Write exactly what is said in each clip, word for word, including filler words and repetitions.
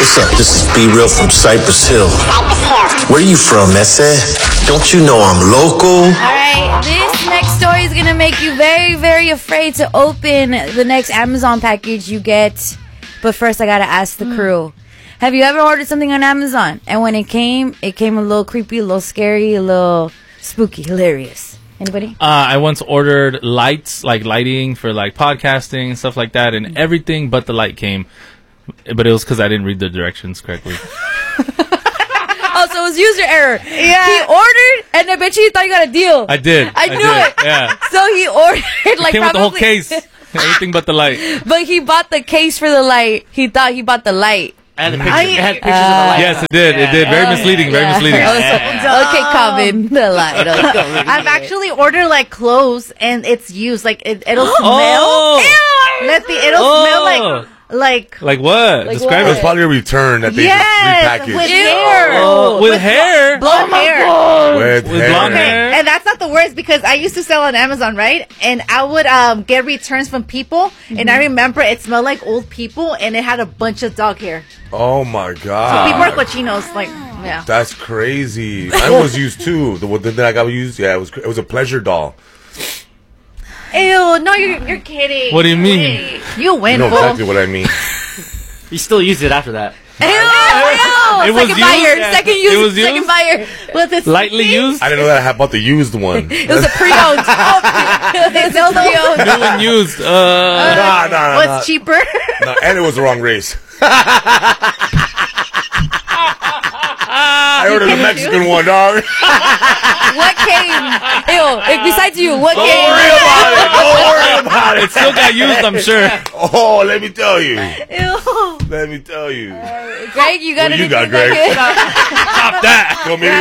What's up? This is B Real from Cypress Hill. Where you from, Ese? Don't you know I'm local? Alright, this next story is gonna make you very, very afraid to open the next Amazon package you get. But first, I gotta ask the crew. Have you ever ordered something on Amazon? And when it came, it came a little creepy, a little scary, a little spooky, hilarious. Anybody? Uh, I once ordered lights, like lighting for like podcasting and stuff like that, and everything but the light came. But it was because I didn't read the directions correctly. Oh, so it was user error. Yeah. He ordered, and I bet you he thought you got a deal. I did. I knew did. it. Yeah. So he ordered like Came with the whole probably- case. Everything but the light. But he bought the case for the light. He thought he bought the light. And the picture, I- it had pictures of the light. Yes, it did. It did. Very misleading. Very Yeah. misleading. Oh, so- Okay, Coven. The light. Okay. I've actually ordered like clothes and it's used. Like it, it'll smell. Oh. Ew! Let me. It'll Oh. smell like like. Like what? Like Describe what? It was it. probably a return that they Yes, just repackaged. with Ew. hair. Oh, with hair. Blonde hair. With, With hair. blonde Okay, hair. and that's not the worst because I used to sell on Amazon, right? And I would um get returns from people, and I remember it smelled like old people, and it had a bunch of dog hair. Oh my So god. people are cochinos, like yeah. That's crazy. Mine was used too. The one that I got used, yeah, it was it was a pleasure doll. Ew, no, you're you're kidding. What do you mean? Wait, you win, You know fool. exactly what I mean. You still used it after that. Ew, ew. It was Second used? buyer. Yeah. Second It use. was Second used? buyer. Was it Lightly used. I didn't know that I bought the used one. It was a pre-owned. Oh, it was a pre-owned. New and used. Uh, Nah, nah, nah, What's nah. cheaper? Nah, and it was the wrong race. I ordered the Mexican one, dog. What came? Ew. like, Besides you, what Don't came? worry about it. Don't worry about it it. still got used, I'm sure. Oh, let me tell you. Ew. Let me tell you. Greg, you got What you anything got, Greg? that Stop that.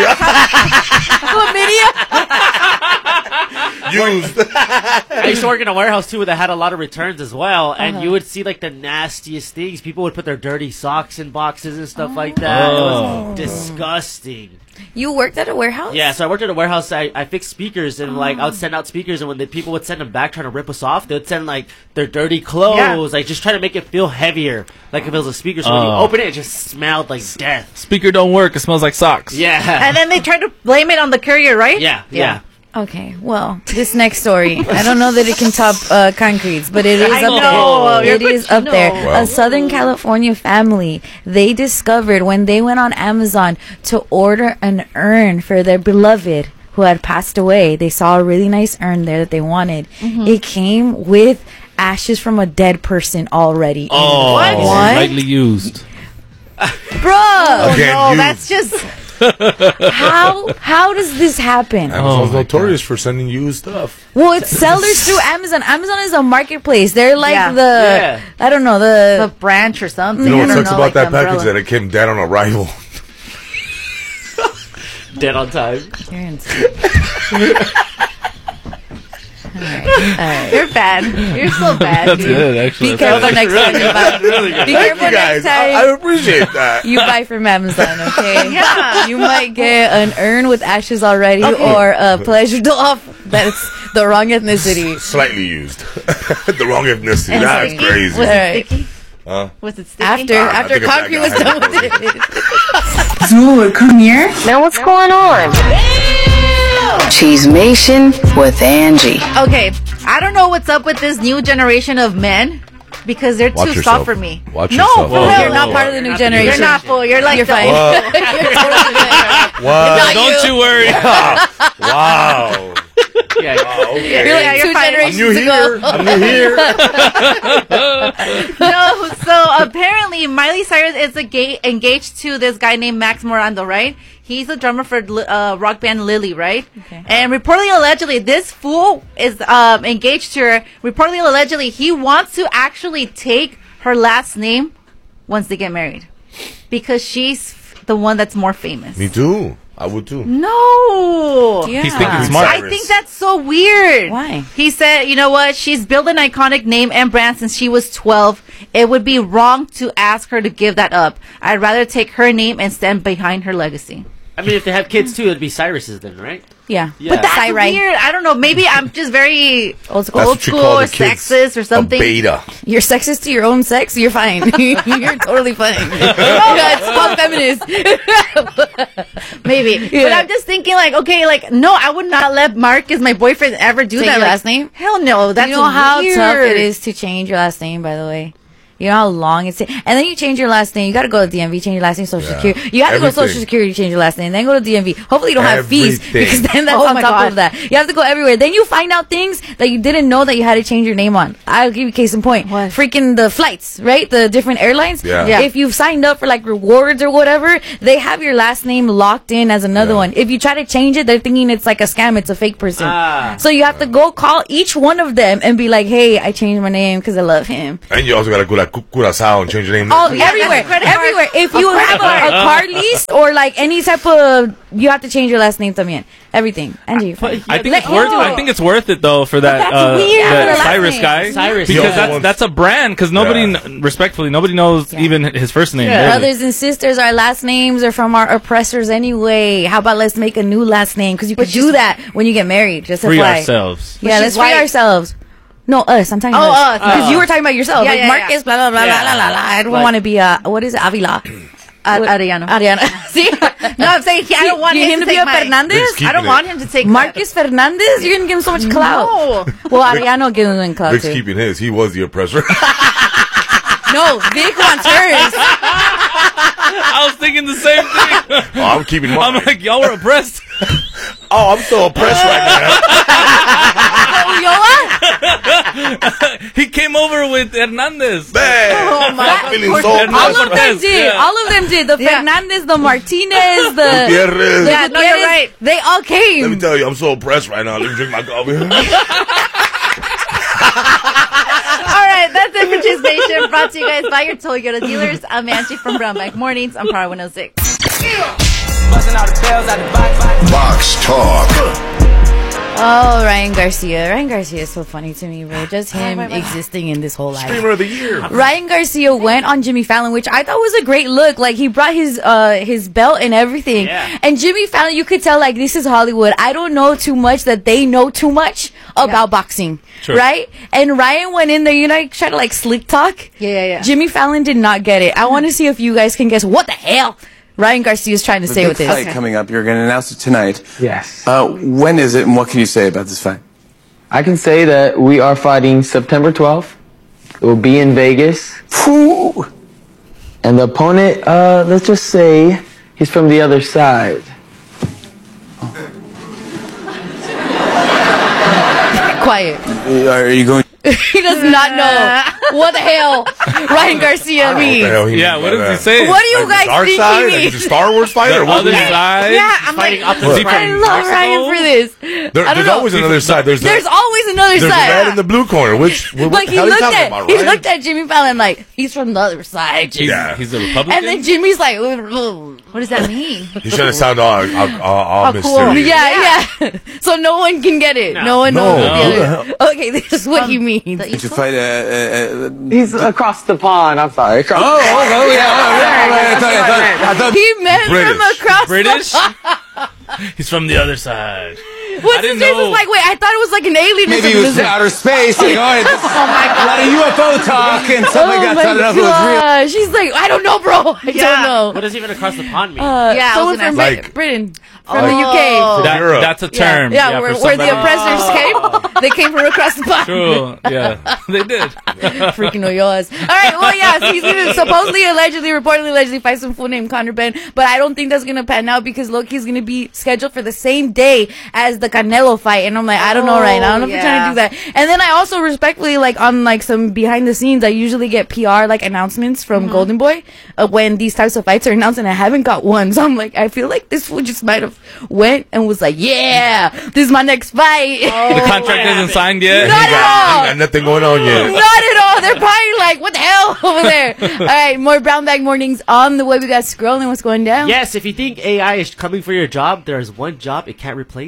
could- Used. I used to work in a warehouse too that had a lot of returns as well, and you would see like the nastiest things. People would put their dirty socks in boxes and stuff like that. It Oh. was disgusting. You worked at a warehouse? Yeah, so I worked at a warehouse. I, I fixed speakers, and like I would send out speakers, and when the people would send them back trying to rip us off, they would send like their dirty clothes, Yeah. like just trying to make it feel heavier, like if it was a speaker. So when you Oh. open it, it just smelled like death. Speaker don't work. It smells like socks. Yeah, And then they tried to blame it on the courier, right? yeah, yeah. Okay, well, this next story, I don't know that it can top uh, Concretes, but it is I up know, there. you're It is up cochino. there. Wow. A Southern California family, they discovered when they went on Amazon to order an urn for their beloved who had passed away. They saw a really nice urn there that they wanted. It came with ashes from a dead person already. Oh, What? lightly used. Bro, Again, No, used. that's just. how how does this happen? Amazon's Oh my notorious for sending used stuff. Well, it's sellers through Amazon. Amazon is a marketplace. They're like Yeah. the Yeah. I don't know The the branch or something. You know I what don't sucks know, about like that the package? umbrella. That it came dead on arrival. Dead on time. You're insane. All right, all right. You're bad. You're so bad. That's dude. good, actually. Be That's careful next time you buy. Really good. Be Thank careful you guys. next time I, I appreciate that. you buy from Amazon. Okay. Yeah. You might get an urn with ashes already, or a pleasure doll that's the wrong ethnicity. Slightly used. The wrong ethnicity. And That's sticky. crazy. Was All it right. sticky? Huh? Was it sticky? After Ah, I after think it's that concrete guy. was done with it. Zool, come here. Now what's going on? Cheesemation with Angie. Okay, I don't know what's up with this new generation of men because they're Watch too yourself. soft for me. Watch no, yourself. for Whoa, real. whoa, You're not whoa. part of the new Not the new generation. You're not full. You're like You're the fine. old- You're totally good. What? Not Don't you. you worry. Wow. Yeah, Wow, okay. You're like Yeah, two you're fine. generations I'm new here. ago. I'm new here. No, so apparently Miley Cyrus is a gay, engaged to this guy named Max Morando, right? He's a drummer for uh, rock band Lily, right? Okay. And reportedly, allegedly, this fool is um, engaged to her. Reportedly, allegedly, he wants to actually take her last name once they get married because she's f- the one that's more famous. Me too. I would too. No. Yeah. He's thinking Miley smart. I think that's so weird. Why? He said, you know what? She's built an iconic name and brand since she was twelve. It would be wrong to ask her to give that up. I'd rather take her name and stand behind her legacy. I mean, if they have kids too, it'd be Cyrus's then, right? Yeah. Yeah. But that's Cyrite. weird. I don't know. Maybe I'm just very Old school. That's old what you school call or the kids. sexist or something. A beta. You're sexist to your own sex. You're fine. You're totally fine. Yeah, it's called feminist. Maybe. Yeah. But I'm just thinking, like, okay, like, no, I would not let Marcus, my boyfriend, ever do Take that. your Like, last name? Hell no. That's you know how weird. tough it is to change your last name, by the way. You know how long it's, and then you change your last name. You got to go to D M V, change your last name, Social Yeah. Security. You have to go to Social Everything. Security, change your last name, then go to D M V. Hopefully, you don't have fees Everything. because then that's Oh on my top God. of that. You have to go everywhere. Then you find out things that you didn't know that you had to change your name on. I'll give you case in point. What? Freaking the flights, right? The different airlines. Yeah. Yeah. If you've signed up for like rewards or whatever, they have your last name locked in as another Yeah. one. If you try to change it, they're thinking it's like a scam. It's a fake person. Ah. So you have to go call each one of them and be like, "Hey, I changed my name because I love him." And you also got to go to Cu- Curacao and change your name. Oh, Yeah, everywhere, that's a credit card. everywhere. If you A have credit a, a card. car lease or like any type of, you have to change your last name también. Everything. Angie, you're fine. I think Let it's worth. him do I it. think it's worth it though for that that's uh, weird for the that last Cyrus name. guy. Cyrus, because yeah. that's that's a brand. Because nobody, Yeah. kn- respectfully, nobody knows Yeah. even his first name. Yeah. really. Brothers and sisters, our last names are from our oppressors anyway. How about let's make a new last name? Because you could do that when you get married. Just Free F Y I. ourselves. Yeah, Which let's is free why- ourselves. No, us. I'm talking Oh, about us. Because Oh. you were talking about yourself. Yeah, like yeah, Marcus, yeah. blah, blah, blah, Yeah. blah, blah, blah. I don't Like- want to be, uh, what is it? Avila. Ad- What- Ariano. Ariana. See? No, I'm saying he, I don't want You- him, him to, to be take a my, Fernandez? Just keep- I don't keeping want it. him to take Marcus Fernandez? You're going to give him so much clout. No. Well, Ariano gives him clout Rick's too. keeping his. He was the oppressor. No, Vic wants hers. I was thinking the same thing. oh, I'm keeping mine. I'm like, y'all were oppressed. oh, I'm so oppressed right He came over with Hernandez. now. Man, Oh, my I'm God. feeling Poor so thing. All oppressed. of them did. Yeah. All of them did. The Yeah. Fernandez, the Martinez, the... Gutierrez. the Yeah, no, you're Gutierrez, right. They all Let me came. tell you, I'm so oppressed right now. Let me drink my coffee. All right, that's it for Cheese Nation. Brought to you guys by your Toyota dealers. I'm Angie from Brown Bag Mornings. I'm Power one oh six. Box Talk. Oh, Ryan Garcia. Ryan Garcia is so funny to me, bro. Just him existing in this whole life. Streamer of the year. Ryan Garcia went on Jimmy Fallon, which I thought was a great look. Like he brought his uh his belt and everything. Yeah. And Jimmy Fallon, you could tell like this is Hollywood. I don't know too much that they know too much about boxing, Sure. right? And Ryan went in there, you know, try to like slick talk. Yeah, yeah, yeah. Jimmy Fallon did not get it. I want to see if you guys can guess what the hell Ryan Garcia is trying to The say big with this. fight coming up. You're going to announce it tonight. Yes. Uh, when is it, and what can you say about this fight? I can say that we are fighting September twelfth. It will be in Vegas. Phew. And the opponent, uh, let's just say he's from the other side. Quiet. Uh, Are you going? He does not know what the hell Ryan Garcia What the means. hell he Yeah, means what by does he that? say? What do you Like guys the dark think side? he Like means? he's a Star Wars fighter? The or what? other side. Yeah, I'm Fighting like, opposite What? I friends. love Ryan for this. There, I don't there's know. always another side. There's, There's the, always another there's the side. red and the blue corner. Which, what, Like what he the hell are you looked talking at, about, he Ryan? looked at Jimmy Fallon like he's from the other side. Jimmy. Yeah. He's a Republican. And then Jimmy's like, "Ugh." what does that mean? He's trying to sound all, all, all, all Oh, cool. mysterious. yeah, yeah. So no one can get it. No, one knows. No. what the other- Okay, this is what he means. The To East fight uh, uh, uh, He's across the pond. I'm sorry. Across Oh, oh, yeah. Oh, yeah. I thought, I thought, I thought, He meant from British. across British. the He's from the other side. What's didn't his face? know. Was like, wait, I thought it was like an alien. or maybe he something. was in outer space. Like, oh, it's, oh my God. A lot of U F O talk and stuff like Oh that. my So I don't know if it was real. gosh. She's like, I don't know, bro. I Yeah. don't know. What does even across the pond mean? Uh, Yeah, I someone was gonna from ask. Brit- Britain, from Oh. the U K. That, Europe. that's a term. Yeah, yeah, where, for where the somebody- oppressors came. They came from across the pond. True. Yeah, they did. Freaking Oyoas. All right, well, yeah, so he's gonna supposedly, allegedly, reportedly, allegedly fight some fool named Conor Ben, but I don't think that's gonna pan out because look, he's gonna be scheduled for the same day as the Canelo fight, and I'm like, I don't know right now. I don't know if Oh, you're trying to do that. And then I also respectfully, like on like some behind the scenes, I usually get P R like announcements from Mm-hmm. Golden Boy uh, when these types of fights are announced, and I haven't got one. So I'm like, I feel like this fool just might have went and was like, yeah, this is my next fight. The contract isn't signed yet. Not at all. Ain't got nothing going on yet. Not at all. They're probably like, what the hell over there? All right, more Brown Bag Mornings on the way. We got scrolling. What's going down? Yes, if you think A I is coming for your job, there's one job it can't replace, and I'll tell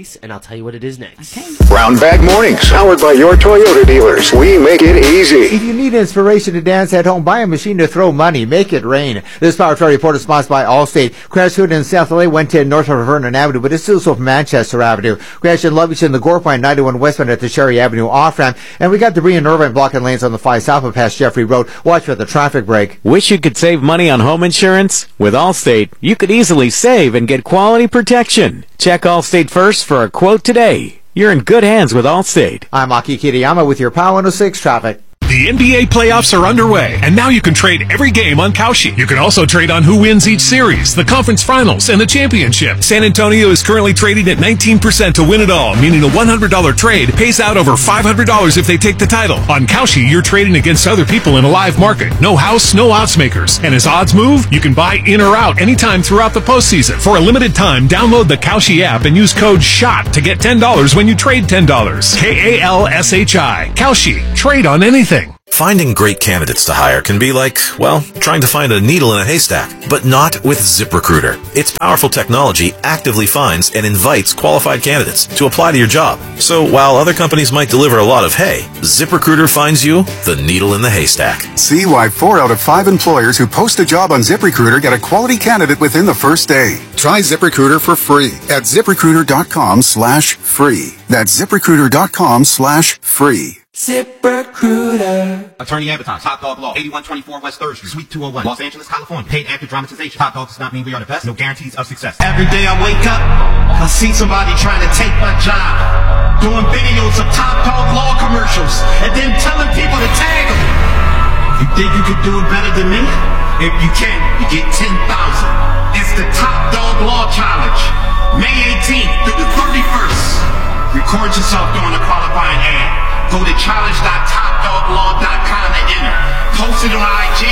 tell you what it is next. Brown Bag Mornings, powered by your Toyota dealers. We make it easy. If you need inspiration to dance at home, buy a machine to throw money. Make it rain. This Power Trade Report is sponsored by Allstate. Crash Hood in South L A, one ten north of Vernon Avenue, but it's still so from Manchester Avenue. Crash in Lovich in the Gore Point, ninety-one westbound at the Sherry Avenue off-ramp. And we got debris and Irvine blocking lanes on the five south of past Jeffrey Road. Watch for the traffic break. Wish you could save money on home insurance? With Allstate, you could easily save and get quality protection. Check Allstate first for a quote today. You're in good hands with Allstate. I'm Aki Kiriyama with your Power one oh six traffic. The N B A playoffs are underway, and now you can trade every game on Kalshi. You can also trade on who wins each series, the conference finals, and the championship. San Antonio is currently trading at nineteen percent to win it all, meaning a one hundred dollars trade pays out over five hundred dollars if they take the title. On Kalshi, you're trading against other people in a live market. No house, no odds makers. And as odds move, you can buy in or out anytime throughout the postseason. For a limited time, download the Kalshi app and use code SHOT to get ten dollars when you trade ten dollars. K A L S H I. Kalshi. Trade on anything. Finding great candidates to hire can be like, well, trying to find a needle in a haystack, but not with ZipRecruiter. Its powerful technology actively finds and invites qualified candidates to apply to your job. So while other companies might deliver a lot of hay, ZipRecruiter finds you the needle in the haystack. See why four out of five employers who post a job on ZipRecruiter get a quality candidate within the first day. Try ZipRecruiter for free at ZipRecruiter.com slash free. That's ZipRecruiter.com slash free. ZipRecruiter. Attorney advertised. Top Dog Law. eighty-one twenty-four West third Street, Suite two oh one, Los Angeles, California. Paid actor dramatization. Top Dog does not mean we are the best. No guarantees of success. Every day I wake up, I see somebody trying to take my job, doing videos of Top Dog Law commercials, and then telling people to tag them. You think you could do it better than me? If you can, you get ten thousand. It's the Top Dog Law Challenge. May eighteenth through the thirty-first. Record yourself doing a qualifying ad. Go to challenge dot top dog law dot com to enter. Post it on I G.